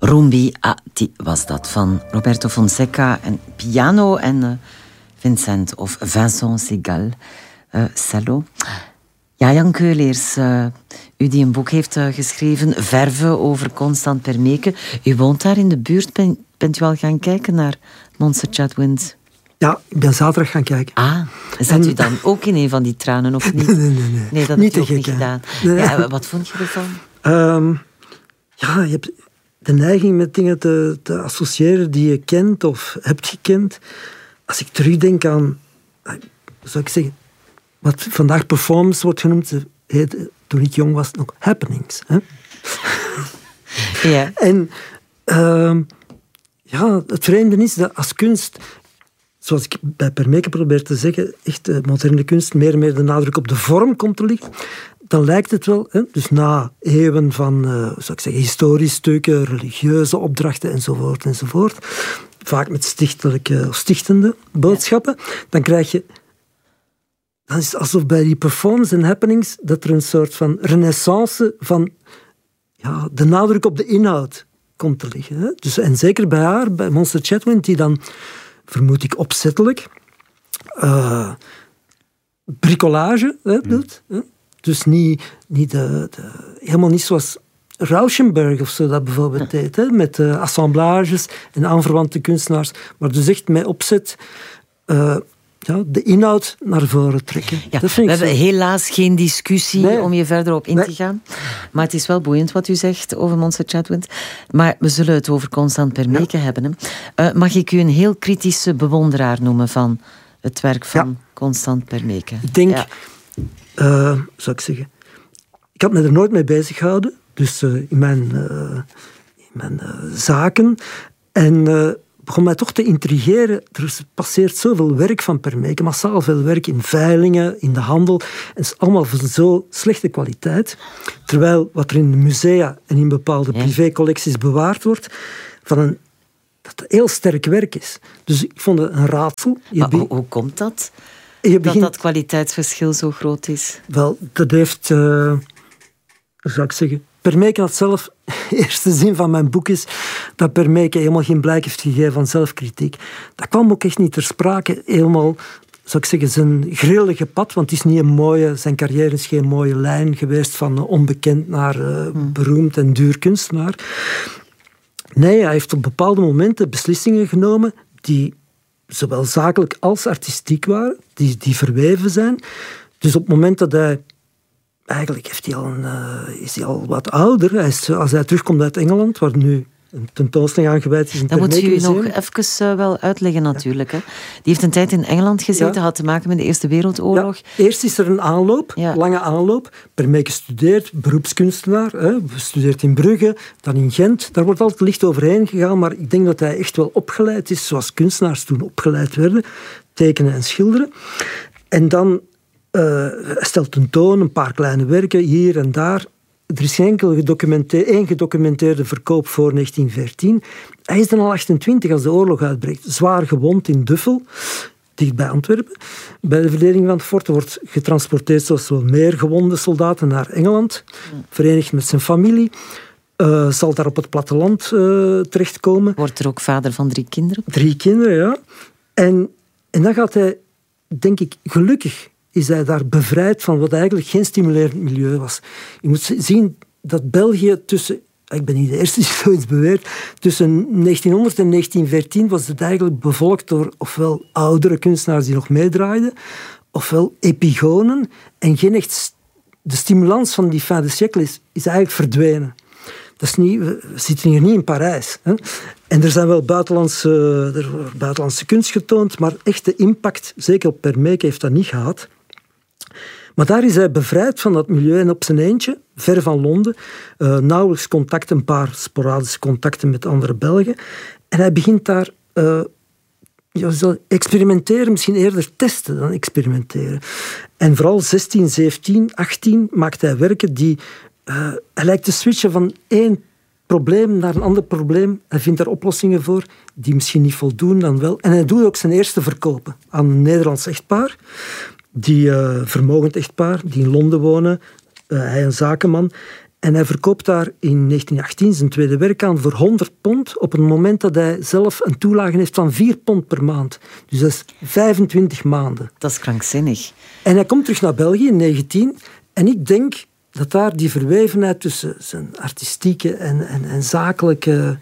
Rumbi Ati was dat, van Roberto Fonseca en piano en Vincent of Vincent Segal, cello. Ja, Jan Keuleers, u die een boek heeft geschreven, Verve, over Constant Permeke. U woont daar in de buurt. Bent u al gaan kijken naar Monster Chatwin? Ja, ik ben zaterdag gaan kijken. Zat u dan ook in een van die tranen, of niet? Nee, dat heb je ook niet gedaan. Nee. Ja, wat vond je ervan? Ja, je hebt de neiging met dingen te associëren die je kent of hebt gekend. Als ik terugdenk aan, zou ik zeggen, wat vandaag performance wordt genoemd, heette, toen ik jong was, nog happenings. Hè? Ja. En het vreemde is dat als kunst, zoals ik bij Permeke probeer te zeggen, echt moderne kunst meer en meer de nadruk op de vorm komt te liggen, dan lijkt het wel, hè, dus na eeuwen van zou ik zeggen, historische stukken, religieuze opdrachten enzovoort, vaak met stichtende boodschappen, dan krijg je, dan is het alsof bij die performance en happenings dat er een soort van renaissance van de nadruk op de inhoud komt te liggen. Hè. Dus, en zeker bij haar, bij Monster Chatwin, die dan, vermoed ik opzettelijk, bricolage doet. Hè. Dus helemaal niet zoals Rauschenberg of zo dat bijvoorbeeld deed, hè, met assemblages en aanverwante kunstenaars, maar dus echt met opzet de inhoud naar voren trekken. Ja, we hebben helaas geen discussie om je verder op in te gaan. Maar het is wel boeiend wat u zegt over Monster Chatwin. Maar we zullen het over Constant Permeke hebben. Mag ik u een heel kritische bewonderaar noemen van het werk van Constant Permeke? Ik denk, zou ik zeggen, ik had me er nooit mee bezig gehouden. Dus in mijn zaken. En begon mij toch te intrigeren. Er passeert zoveel werk van Permeke, massaal veel werk in veilingen, in de handel. En het is allemaal van zo slechte kwaliteit. Terwijl wat er in de musea en in bepaalde privécollecties bewaard wordt, dat het heel sterk werk is. Dus ik vond het een raadsel. Maar hoe komt dat? Dat kwaliteitsverschil zo groot is? Wel, dat heeft, zou ik zeggen, Permeke had zelf, de eerste zin van mijn boek is dat Permeke helemaal geen blijk heeft gegeven van zelfkritiek. Dat kwam ook echt niet ter sprake. Helemaal, zou ik zeggen, zijn grillige pad, want het is niet een mooie, zijn carrière is geen mooie lijn geweest van onbekend naar beroemd en duur kunstenaar. Nee, hij heeft op bepaalde momenten beslissingen genomen die zowel zakelijk als artistiek waren, die verweven zijn. Dus op het moment dat hij eigenlijk is hij al wat ouder. Als hij terugkomt uit Engeland, waar nu een tentoonstelling aangeweid is. Dat moet u nog even wel uitleggen natuurlijk. Hè. Die heeft een tijd in Engeland gezeten, had te maken met de Eerste Wereldoorlog. Ja, eerst is er een aanloop, lange aanloop. Permeke studeert, beroepskunstenaar, studeert in Brugge, dan in Gent. Daar wordt altijd licht overheen gegaan, maar ik denk dat hij echt wel opgeleid is, zoals kunstenaars toen opgeleid werden. Tekenen en schilderen. En dan hij stelt tentoon, een paar kleine werken hier en daar. Er is geen één gedocumenteerde verkoop voor 1914. Hij is dan al 28 als de oorlog uitbreekt. Zwaar gewond in Duffel, dicht bij Antwerpen. Bij de verdediging van het fort wordt getransporteerd zoals wel meer gewonde soldaten naar Engeland. Verenigd met zijn familie. Zal daar op het platteland terechtkomen. Wordt er ook vader van 3 kinderen? 3 kinderen, ja. En dan gaat hij, denk ik, gelukkig is hij daar bevrijd van wat eigenlijk geen stimulerend milieu was. Je moet zien dat België tussen, ik ben niet de eerste die zoiets beweert, tussen 1900 en 1914 was het eigenlijk bevolkt door ofwel oudere kunstenaars die nog meedraaiden, ofwel epigonen, en geen echt, de stimulans van die fin de siècle is eigenlijk verdwenen. Dat is niet, we zitten hier niet in Parijs. Hè. En er zijn wel buitenlandse kunst getoond, maar echt de impact, zeker op Permeke, heeft dat niet gehad. Maar daar is hij bevrijd van dat milieu en op zijn eentje, ver van Londen, nauwelijks contact, een paar sporadische contacten met andere Belgen. En hij begint daar experimenteren, misschien eerder testen dan experimenteren. En vooral 16, 17, 18 maakt hij werken die... hij lijkt te switchen van één probleem naar een ander probleem. Hij vindt daar oplossingen voor die misschien niet voldoen dan wel. En hij doet ook zijn eerste verkopen aan een Nederlands echtpaar. Die vermogend echtpaar, die in Londen wonen. Hij een zakenman. En hij verkoopt daar in 1918 zijn tweede werk aan voor £100 op het moment dat hij zelf een toelage heeft van £4 per maand. Dus dat is 25 maanden. Dat is krankzinnig. En hij komt terug naar België in 19 en ik denk dat daar die verwevenheid tussen zijn artistieke en zakelijke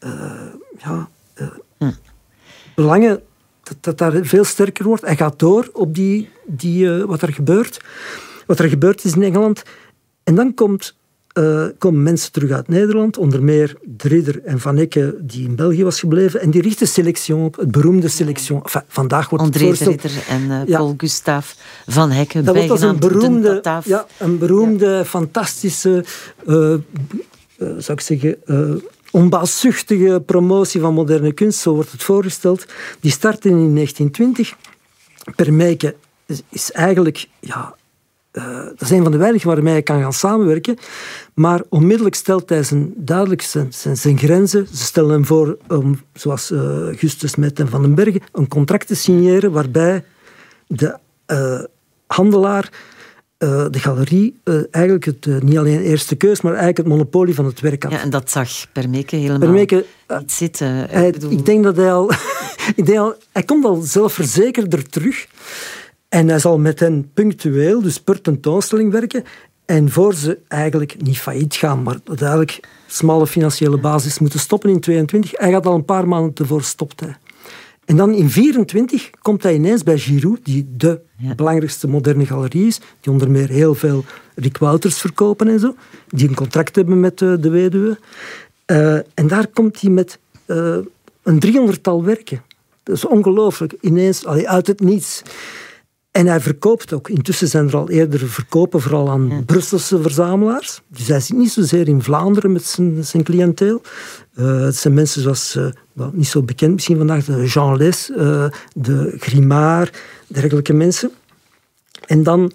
belangen, dat daar veel sterker wordt. Hij gaat door op wat er gebeurt. Wat er gebeurd is in Engeland. En dan komen mensen terug uit Nederland, onder meer De Ridder en Van Ecke, die in België was gebleven, en die richten Selection op, het beroemde Selection. Enfin, vandaag wordt André het De Ridder en Paul Gustave Van Ecke, dat was een beroemde, Ja. fantastische, zou ik zeggen, onbaatzuchtige promotie van moderne kunst, zo wordt het voorgesteld. Die startte in 1920. Permeke is eigenlijk... dat is een van de weinigen waarmee hij kan gaan samenwerken. Maar onmiddellijk stelt hij zijn grenzen. Ze stellen hem voor om, zoals Gustus Met en Van den Bergen, een contract te signeren waarbij de handelaar, de galerie, eigenlijk niet alleen eerste keus, maar eigenlijk het monopolie van het werk had. Ja, en dat zag Permeke helemaal niet zitten. Ik denk dat hij al... hij komt al zelfverzekerder terug. En hij zal met hen punctueel, dus per tentoonstelling werken. En voor ze eigenlijk niet failliet gaan, maar uiteindelijk smalle financiële basis moeten stoppen in 22. Hij gaat al een paar maanden tevoren stopt hij. En dan in 24 komt hij ineens bij Giroux, die de belangrijkste moderne galerie is, die onder meer heel veel Rick Wouters verkopen en zo, die een contract hebben met de weduwe. En daar komt hij met een 300-tal werken. Dat is ongelooflijk. Ineens, uit het niets. En hij verkoopt ook. Intussen zijn er al eerder verkopen, vooral aan Brusselse verzamelaars. Dus hij zit niet zozeer in Vlaanderen met zijn cliënteel. Het zijn mensen zoals, niet zo bekend misschien vandaag, de Jean Les, de Grimard, dergelijke mensen. En dan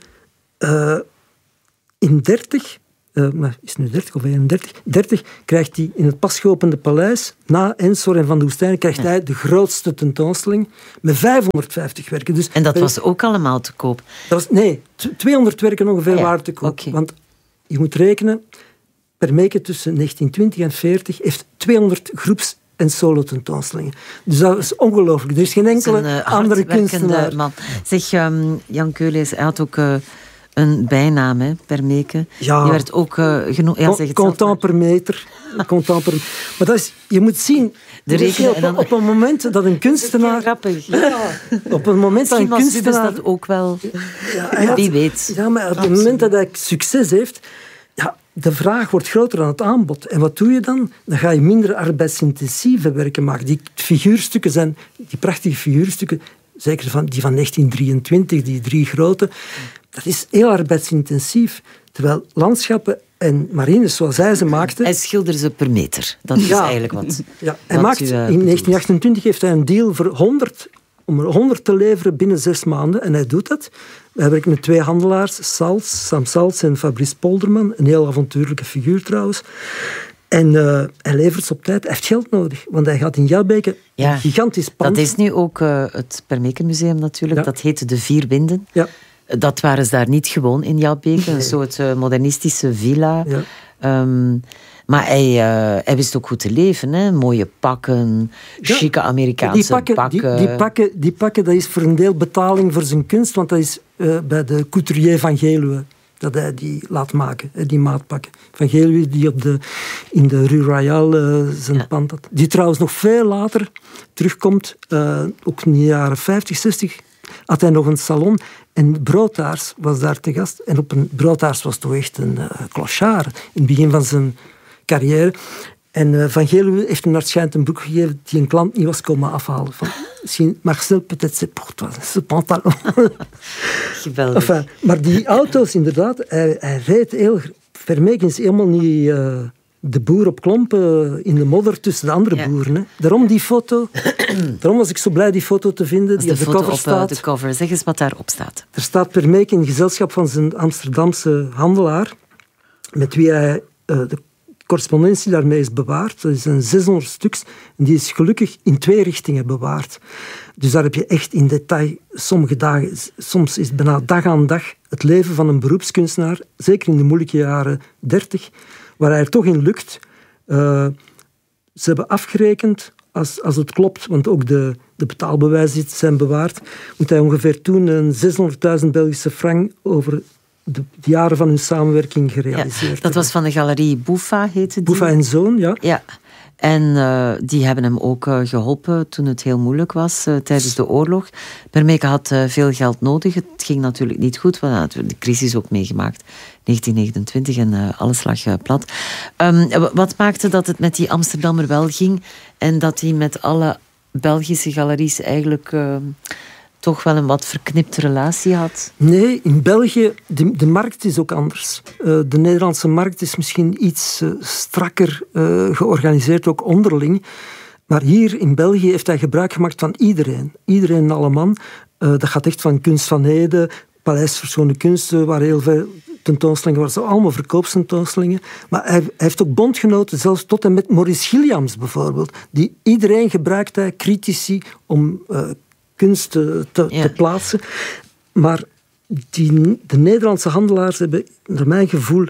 in 30... is het nu 30 of 31? 30 krijgt hij in het pas geopende paleis, na Ensor en Van de Woestijn, krijgt hij de grootste tentoonstelling met 550 werken. Dus en dat was ook allemaal te koop? 200 werken ongeveer waren te koop. Okay. Want je moet rekenen, Permeke tussen 1920 en 40 heeft 200 groeps- en solo-tentoonstellingen. Dus dat is ongelooflijk. Er is geen enkele andere kunstenaar. Man. Zeg, Jan Keuleers, hij had ook... een bijnaam, hè, Permeke. Ja. Die werd ook genoemd... Content per meter. Maar dat is, je moet zien... Op een moment dat een kunstenaar... grappig. Ja, op een moment dat een kunstenaar... dat ook wel... Wie weet. Ja, maar op het moment dat hij succes heeft... Ja, de vraag wordt groter dan het aanbod. En wat doe je dan? Dan ga je minder arbeidsintensieve werken maken. Die figuurstukken zijn... Die prachtige figuurstukken... Zeker die van 1923, die 3 grote... Dat is heel arbeidsintensief. Terwijl landschappen en marines zoals hij ze maakte... Hij schilderde ze per meter. Dat is eigenlijk wat... Ja, hij maakt, in 1928 heeft hij een deal voor 100, om er 100 te leveren binnen 6 maanden. En hij doet dat. Hij werkt met 2 handelaars, Sam Sals en Fabrice Polderman. Een heel avontuurlijke figuur trouwens. En hij levert ze op tijd. Hij heeft geld nodig, want hij gaat in Jabbeke een gigantisch pand. Dat is nu ook het Permeke Museum natuurlijk. Ja. Dat heette De 4 Winden. Ja. Dat waren ze daar niet gewoon in Jabbeke. Een soort modernistische villa. Ja. Maar hij wist ook goed te leven. Hè? Mooie pakken, chique Amerikaanse pakken. Die pakken, dat is voor een deel betaling voor zijn kunst, want dat is bij de couturier van Geluwe dat hij die laat maken, die maatpakken. Van Geluwe, die in de Rue Royale zijn pand had. Die trouwens nog veel later terugkomt, ook in de jaren 50, 60, had hij nog een salon. En Broodtaars was daar te gast. En Broodtaars was toch echt een clochard in het begin van zijn carrière. En Van Geluwe heeft hem naar het schijnt een boek gegeven die een klant niet was komen afhalen. Van, misschien, Marcel, peut-être c'est pour toi, ce pantalon. Geweldig. Enfin, maar die auto's, inderdaad, hij reed heel... Permeke is helemaal niet de boer op klompen in de modder tussen de andere boeren. Hè. Daarom die foto. Daarom was ik zo blij die foto te vinden die op de cover staat. De cover. Zeg eens wat daarop staat. Er staat Permeke in gezelschap van zijn Amsterdamse handelaar, met wie hij de correspondentie daarmee is bewaard. Dat is een 600 stuks. En die is gelukkig in 2 richtingen bewaard. Dus daar heb je echt in detail sommige dagen, soms is het bijna dag aan dag het leven van een beroepskunstenaar, zeker in de moeilijke jaren 30, waar hij er toch in lukt. Ze hebben afgerekend, als het klopt, want ook de betaalbewijzen zijn bewaard, moet hij ongeveer toen een 600.000 Belgische frank over de jaren van hun samenwerking gerealiseerd. Dat was van de galerie Bouffa, heette die. Bouffa en Zoon, ja. Ja. En die hebben hem ook geholpen toen het heel moeilijk was tijdens de oorlog. Permeke had veel geld nodig. Het ging natuurlijk niet goed. We hadden de crisis ook meegemaakt. 1929 en alles lag plat. Wat maakte dat het met die Amsterdammer wel ging en dat hij met alle Belgische galeries eigenlijk toch wel een wat verknipte relatie had? Nee, in België, de markt is ook anders. De Nederlandse markt is misschien iets strakker georganiseerd, ook onderling. Maar hier in België heeft hij gebruik gemaakt van iedereen. Iedereen en alle man. Dat gaat echt van Kunst van Ede, Paleis Verschone Kunsten, waar heel veel tentoonstellingen waren. Allemaal verkoopstentoonstellingen. Maar hij heeft ook bondgenoten, zelfs tot en met Maurice Gilliams bijvoorbeeld. Die iedereen gebruikt hij, critici, om kunst te plaatsen. Maar de Nederlandse handelaars hebben, naar mijn gevoel,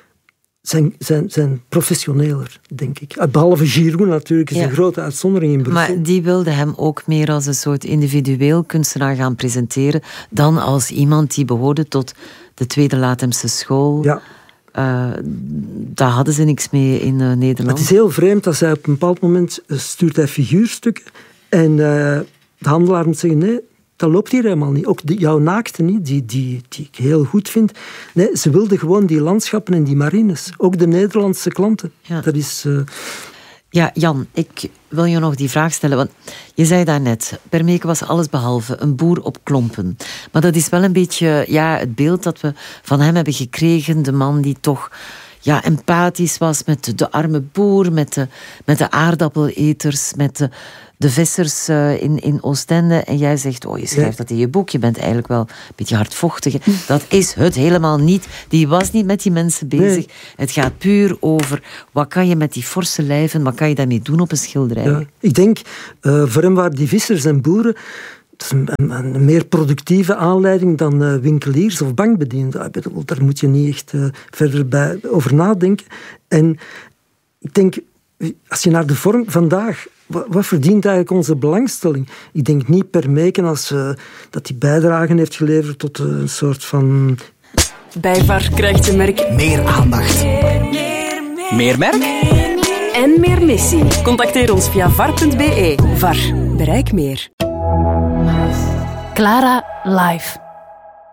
zijn professioneler, denk ik. Behalve Giroud natuurlijk, is een grote uitzondering in Brussel. Maar die wilde hem ook meer als een soort individueel kunstenaar gaan presenteren dan als iemand die behoorde tot de Tweede Latemse school. Ja. Daar hadden ze niks mee in Nederland. Het is heel vreemd dat hij op een bepaald moment stuurt hij figuurstukken en de handelaar moet zeggen, nee, dat loopt hier helemaal niet. Ook jouw naakte niet, die ik heel goed vind. Nee, ze wilden gewoon die landschappen en die marines. Ook de Nederlandse klanten. Ja. Dat is... Ja, Jan, ik wil je nog die vraag stellen. Want je zei daarnet, Permeke was allesbehalve een boer op klompen. Maar dat is wel een beetje het beeld dat we van hem hebben gekregen. De man die toch empathisch was met de arme boer, met de aardappeleters, met de vissers in Oostende. En jij zegt, je schrijft dat in je boek. Je bent eigenlijk wel een beetje hardvochtig. Dat is het helemaal niet. Die was niet met die mensen bezig. Nee. Het gaat puur over, wat kan je met die forse lijven, wat kan je daarmee doen op een schilderij? Ja, ik denk, voor hem waren die vissers en boeren, dat is een meer productieve aanleiding dan winkeliers of bankbedienden. Daar moet je niet echt verder over nadenken. En ik denk, als je naar de vorm vandaag, wat verdient eigenlijk onze belangstelling? Ik denk niet Permeke dat hij bijdragen heeft geleverd tot een soort van... Bij VAR krijgt je merk meer aandacht. Meer merk? En meer missie. Contacteer ons via var.be. VAR. Bereik meer. Clara live.